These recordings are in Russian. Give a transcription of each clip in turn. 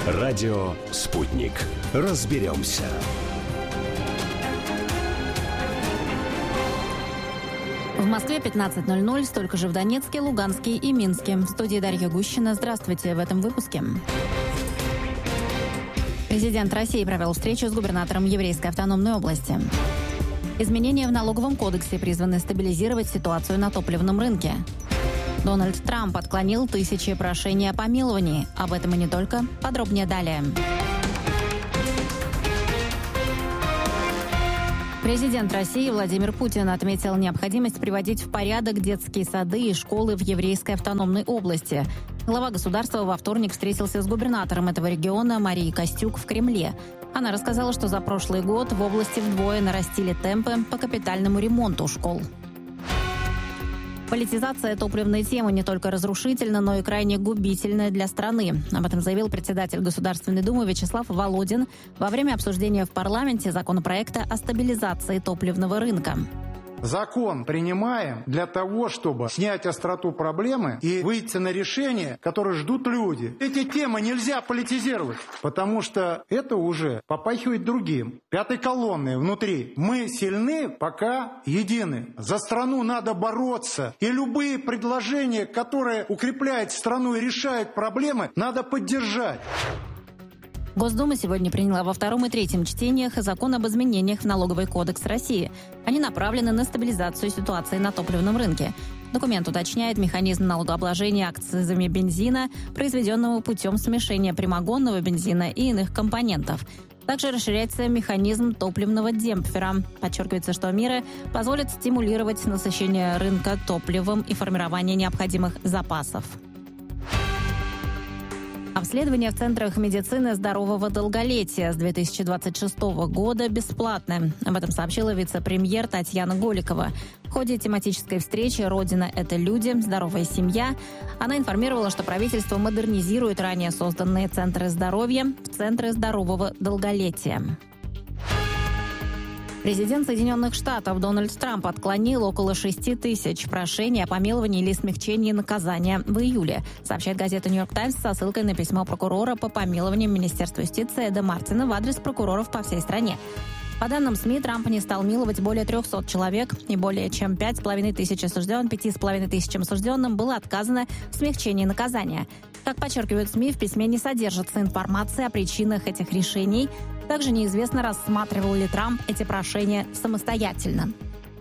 Радио «Спутник». Разберемся. В Москве 15:00, столько же в Донецке, Луганске и Минске. В студии Дарья Гущина. Здравствуйте в этом выпуске. Президент России провел встречу с губернатором Еврейской автономной области. Изменения в налоговом кодексе призваны стабилизировать ситуацию на топливном рынке. Дональд Трамп отклонил тысячи прошений о помиловании. Об этом и не только. Подробнее далее. Президент России Владимир Путин отметил необходимость приводить в порядок детские сады и школы в Еврейской автономной области. Глава государства во вторник встретился с губернатором этого региона Марией Костюк в Кремле. Она рассказала, что за прошлый год в области вдвое нарастили темпы по капитальному ремонту школ. Политизация топливной темы не только разрушительна, но и крайне губительна для страны. Об этом заявил председатель Государственной Думы Вячеслав Володин во время обсуждения в парламенте законопроекта о стабилизации топливного рынка. Закон принимаем для того, чтобы снять остроту проблемы и выйти на решения, которые ждут люди. Эти темы нельзя политизировать, потому что это уже попахивает другим. Пятой колонной внутри. Мы сильны, пока едины. За страну надо бороться. И любые предложения, которые укрепляют страну и решают проблемы, надо поддержать. Госдума сегодня приняла во втором и третьем чтениях закон об изменениях в Налоговый кодекс России. Они направлены на стабилизацию ситуации на топливном рынке. Документ уточняет механизм налогообложения акцизами бензина, произведенного путем смешения прямогонного бензина и иных компонентов. Также расширяется механизм топливного демпфера. Подчеркивается, что меры позволят стимулировать насыщение рынка топливом и формирование необходимых запасов. Обследования в центрах медицины здорового долголетия с 2026 года бесплатны. Об этом сообщила вице-премьер Татьяна Голикова. В ходе тематической встречи «Родина – это люди. Здоровая семья» она информировала, что правительство модернизирует ранее созданные центры здоровья в центры здорового долголетия. Президент Соединенных Штатов Дональд Трамп отклонил около 6 тысяч прошений о помиловании или смягчении наказания в июле, сообщает газета «Нью-Йорк Таймс» со ссылкой на письмо прокурора по помилованиям Министерства юстиции Эда Мартина в адрес прокуроров по всей стране. По данным СМИ, Трамп не стал миловать более 300 человек, и более чем 5,5 тысячам осужденным было отказано в смягчении наказания. Как подчеркивают СМИ, в письме не содержится информация о причинах этих решений. Также неизвестно, рассматривал ли Трамп эти прошения самостоятельно.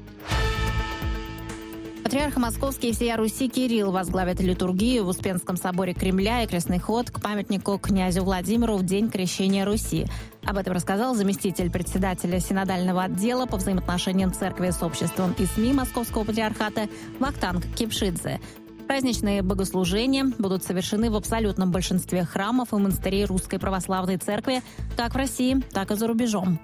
Патриарх Московский и всея Руси Кирилл возглавит литургию в Успенском соборе Кремля и крестный ход к памятнику князю Владимиру в день крещения Руси. Об этом рассказал заместитель председателя синодального отдела по взаимоотношениям церкви с обществом и СМИ Московского патриархата Вахтанг Кипшидзе. Праздничные богослужения будут совершены в абсолютном большинстве храмов и монастырей Русской Православной Церкви как в России, так и за рубежом.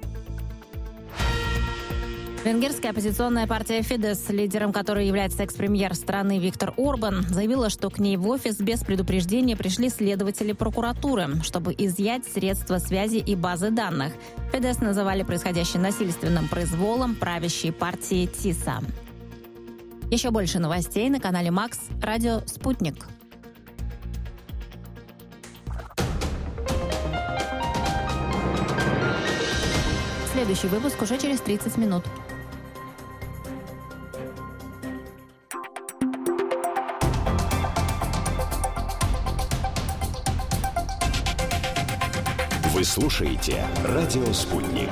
Венгерская оппозиционная партия «Фидес», лидером которой является экс-премьер страны Виктор Орбан, заявила, что к ней в офис без предупреждения пришли следователи прокуратуры, чтобы изъять средства связи и базы данных. «Фидес» называли происходящее насильственным произволом правящей партии ТИСА. Еще больше новостей на канале Макс, радио «Спутник». Следующий выпуск уже через 30 минут. Вы слушаете «Радио Спутник».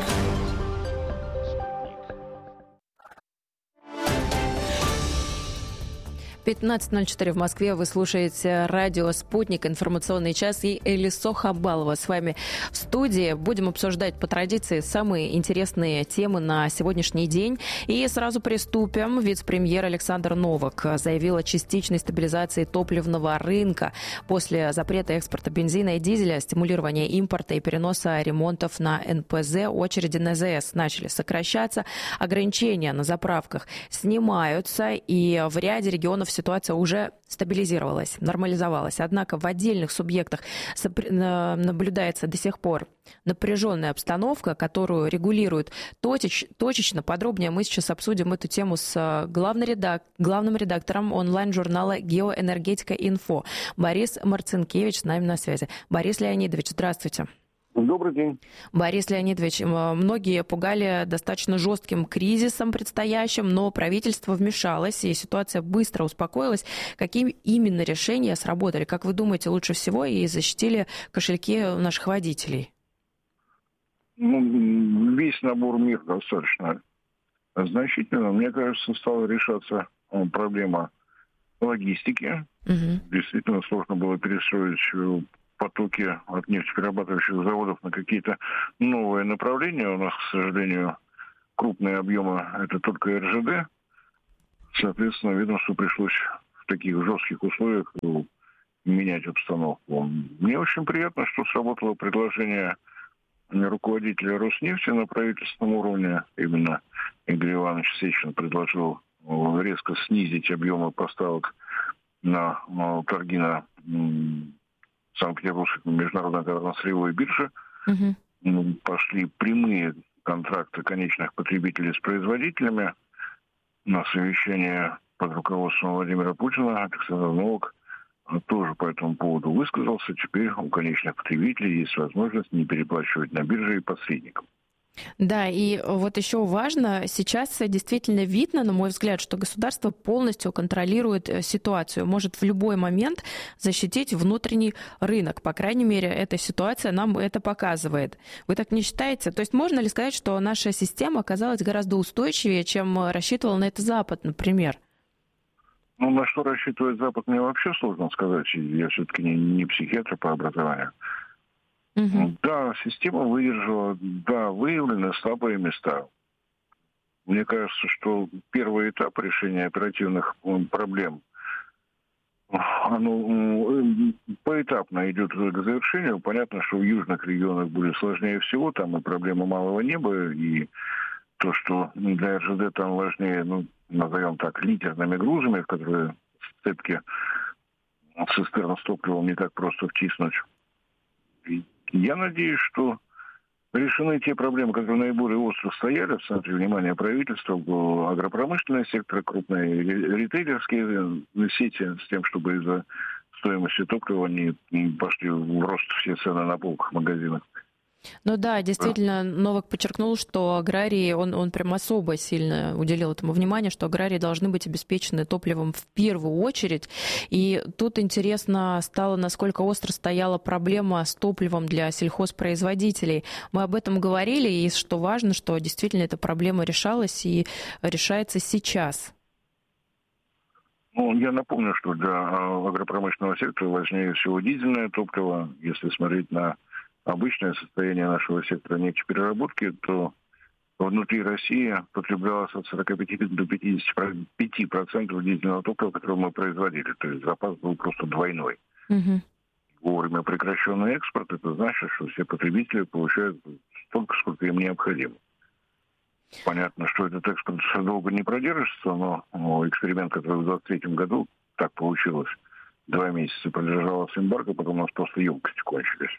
В 15:04 в Москве вы слушаете радио «Спутник», информационный час, и Элисо Хабалова с вами в студии. Будем обсуждать по традиции самые интересные темы на сегодняшний день. И сразу приступим. Вице-премьер Александр Новак заявил о частичной стабилизации топливного рынка после запрета экспорта бензина и дизеля, стимулирования импорта и переноса ремонтов на НПЗ. Очереди на ЗС начали сокращаться, ограничения на заправках снимаются, и в ряде регионов ситуация уже стабилизировалась, нормализовалась. Однако в отдельных субъектах наблюдается до сих пор напряженная обстановка, которую регулируют точечно. Подробнее мы сейчас обсудим эту тему с главным редактором онлайн-журнала «Геоэнергетика Инфо» Борис Марцинкевич с нами на связи. Борис Леонидович, здравствуйте. Добрый день. Борис Леонидович, многие пугали достаточно жестким кризисом предстоящим, но правительство вмешалось, и ситуация быстро успокоилась. Какие именно решения сработали, как вы думаете, лучше всего и защитили кошельки наших водителей? Весь набор мер достаточно значительно. Мне кажется, стала решаться проблема логистики. Действительно сложно было перестроить потоки от нефтеперерабатывающих заводов на какие-то новые направления. У нас, к сожалению, крупные объемы – это только РЖД. Соответственно, ведомству пришлось в таких жестких условиях менять обстановку. Мне очень приятно, что сработало предложение руководителя Роснефти на правительственном уровне. Именно Игорь Иванович Сечин предложил резко снизить объемы поставок на торги на Санкт-Петербургской международной товарно-сырьевой бирже. Пошли прямые контракты конечных потребителей с производителями. На совещание под руководством Владимира Путина Александр Новак тоже по этому поводу высказался. Теперь у конечных потребителей есть возможность не переплачивать на бирже и посредникам. Да, и вот еще важно, сейчас действительно видно, на мой взгляд, что государство полностью контролирует ситуацию, может в любой момент защитить внутренний рынок. По крайней мере, эта ситуация нам это показывает. Вы так не считаете? То есть можно ли сказать, что наша система оказалась гораздо устойчивее, чем рассчитывал на это Запад, например? На что рассчитывает Запад, мне вообще сложно сказать. Я все-таки не психиатр по образованию. Да, система выдержала, да, выявлены слабые места. Мне кажется, что первый этап решения оперативных проблем, оно поэтапно идет к завершению. Понятно, что в южных регионах будет сложнее всего, там и проблема малого неба, и то, что для РЖД там важнее, назовем так, литерными грузами, в которые в цепке цистерн с топливом не так просто втиснуть. Я надеюсь, что решены те проблемы, которые наиболее остро стояли в центре внимания правительства, агропромышленный сектор, крупные ритейлерские сети, с тем, чтобы из-за стоимости топлива не пошли в рост все цены на полках в магазинах. Ну да, действительно, Новак подчеркнул, что аграрии, он прям особо сильно уделил этому внимание, что аграрии должны быть обеспечены топливом в первую очередь. И тут интересно стало, насколько остро стояла проблема с топливом для сельхозпроизводителей. Мы об этом говорили, и что важно, что действительно эта проблема решалась и решается сейчас. Я напомню, что для агропромышленного сектора важнее всего дизельное топливо. Если смотреть на обычное состояние нашего сектора нефтепереработки, то внутри России потреблялось от 45 до 55% дизельного топлива, которое мы производили. То есть запас был просто двойной. Вовремя прекращенный экспорт, это значит, что все потребители получают столько, сколько им необходимо. Понятно, что этот экспорт долго не продержится, но эксперимент, который в 2023 году, так получилось, 2 месяца продержалась эмбарго, потом у нас просто емкости кончились.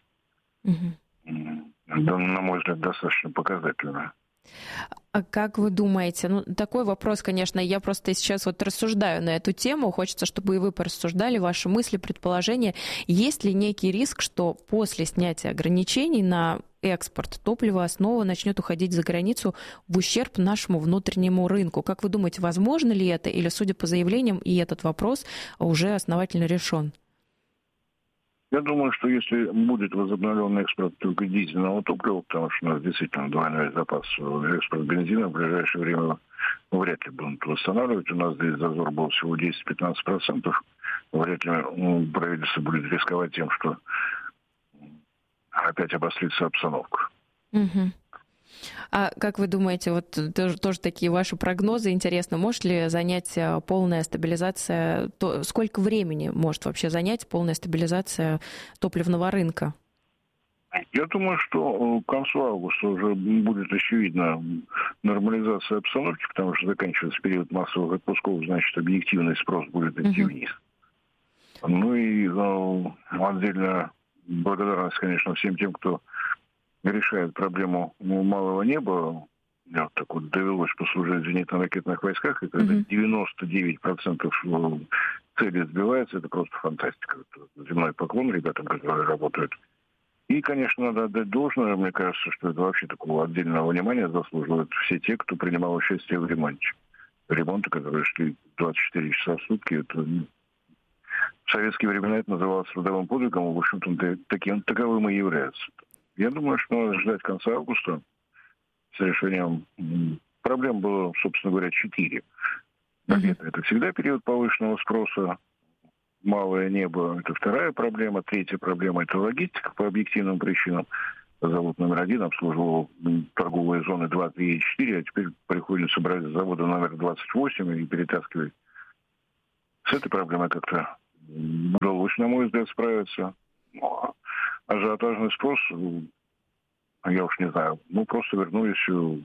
Да, на мой взгляд, достаточно показательно. А как вы думаете, такой вопрос, конечно, я просто сейчас рассуждаю на эту тему, хочется, чтобы и вы порассуждали, ваши мысли, предположения. Есть ли некий риск, что после снятия ограничений на экспорт топлива снова начнет уходить за границу в ущерб нашему внутреннему рынку? Как вы думаете, возможно ли это, или, судя по заявлениям, и этот вопрос уже основательно решен? Я думаю, что если будет возобновлен экспорт только дизельного топлива, потому что у нас действительно двойной запас, экспорт бензина в ближайшее время вряд ли будут восстанавливать. У нас здесь зазор был всего 10-15%. Вряд ли правительство будет рисковать тем, что опять обострится обстановка. А как вы думаете, тоже такие ваши прогнозы, интересно, может ли занять полная стабилизация, сколько времени может вообще занять полная стабилизация топливного рынка? Я думаю, что к концу августа уже будет очевидна нормализация обстановки, потому что заканчивается период массовых отпусков, значит, объективный спрос будет идти вниз. Ну и отдельно благодарность, конечно, всем тем, кто решает проблему малого неба. Мне вот так вот довелось послужить в зенитно-ракетных войсках, и когда 99% цели сбивается, это просто фантастика. Это земной поклон ребятам, которые работают. И, конечно, надо отдать должное. Мне кажется, что это вообще такого отдельного внимания заслуживают все те, кто принимал участие в ремонте. Ремонты, которые шли 24 часа в сутки, это в советские времена это называлось трудовым подвигом, в общем-то, таковым и является. Я думаю, что надо ждать конца августа с решением. Проблем было, собственно говоря, 4. Это всегда период повышенного спроса. Малое небо – это вторая проблема. Третья проблема – это логистика по объективным причинам. Завод номер 1 обслуживал торговые зоны 2, 3 и 4, а теперь приходится брать с завода номер 28 и перетаскивать. С этой проблемой как-то удалось, на мой взгляд, справиться. Ажиотажный спрос, я уж не знаю, просто вернулись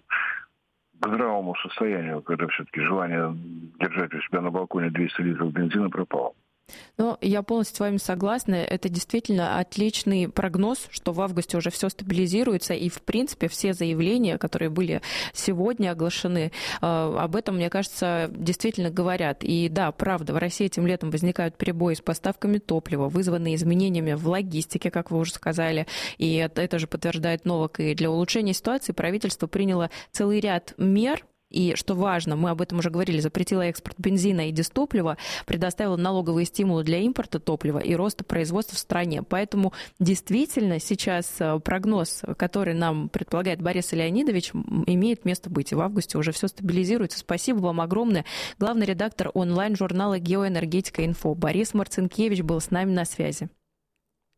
к здравому состоянию, когда все-таки желание держать у себя на балконе 200 литров бензина пропало. Ну, я полностью с вами согласна. Это действительно отличный прогноз, что в августе уже все стабилизируется. И, в принципе, все заявления, которые были сегодня оглашены, об этом, мне кажется, действительно говорят. И да, правда, в России этим летом возникают перебои с поставками топлива, вызванные изменениями в логистике, как вы уже сказали. И это же подтверждает Новак. И для улучшения ситуации правительство приняло целый ряд мер. И, что важно, мы об этом уже говорили, запретила экспорт бензина и дистоплива, предоставила налоговые стимулы для импорта топлива и роста производства в стране. Поэтому действительно сейчас прогноз, который нам предполагает Борис Леонидович, имеет место быть. И в августе уже все стабилизируется. Спасибо вам огромное. Главный редактор онлайн-журнала «Геоэнергетика Инфо» Борис Марцинкевич был с нами на связи.